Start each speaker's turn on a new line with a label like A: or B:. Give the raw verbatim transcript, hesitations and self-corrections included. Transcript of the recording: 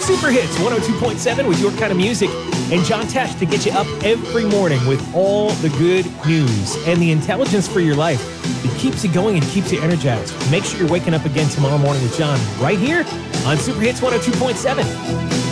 A: Super Hits one oh two point seven with your kind of music. And John Tesh to get you up every morning with all the good news and the intelligence for your life. It keeps you going and keeps you energized. Make sure you're waking up again tomorrow morning with John right here on Super Hits one oh two point seven.